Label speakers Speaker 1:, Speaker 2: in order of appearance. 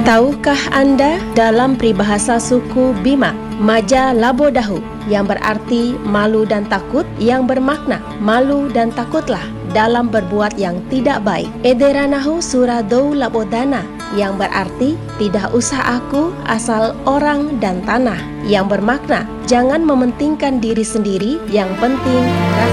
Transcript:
Speaker 1: Tahukah Anda dalam peribahasa suku Bima, maja labo dahu yang berarti malu dan takut, yang bermakna malu dan takutlah dalam berbuat yang tidak baik. Ederanahu suradou labodana yang berarti tidak usah aku asal orang dan tanah, yang bermakna jangan mementingkan diri sendiri, yang penting